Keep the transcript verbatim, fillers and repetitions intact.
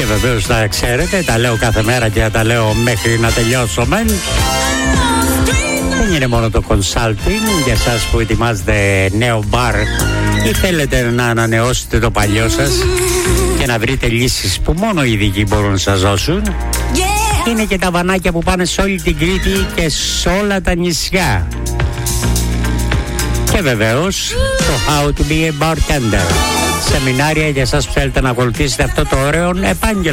βεβαίως να ξέρετε, τα λέω κάθε μέρα και τα λέω μέχρι να τελειώσουμε. Δεν είναι μόνο το consulting για εσάς που ετοιμάζετε νέο μπαρ ή θέλετε να ανανεώσετε το παλιό σας και να βρείτε λύσεις που μόνο οι ειδικοί μπορούν να σας δώσουν. Είναι και τα βανάκια που πάνε σε όλη την Κρήτη και σε όλα τα νησιά. Και βεβαίως το How to be a bartender. Σεμινάρια για εσάς που θέλετε να ακολουθήσετε αυτό το ωραίο επάγγελμα.